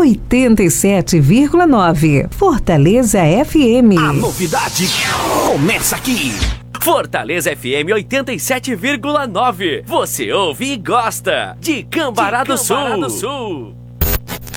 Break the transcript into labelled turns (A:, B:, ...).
A: 87,9. Fortaleza FM.
B: A novidade começa aqui. Fortaleza FM 87,9. Você ouve e gosta de Cambará do Sul.